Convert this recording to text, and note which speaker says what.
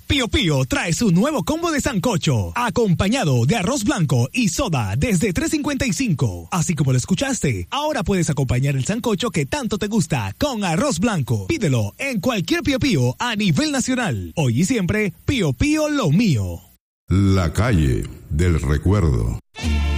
Speaker 1: Pío Pío trae su nuevo combo de sancocho, acompañado de arroz blanco y soda desde $3.55. Así como lo escuchaste, ahora puedes acompañar el sancocho que tanto te gusta con arroz blanco. Pídelo en cualquier Pío Pío a nivel nacional. Hoy y siempre, Pío Pío lo mío.
Speaker 2: La calle del recuerdo.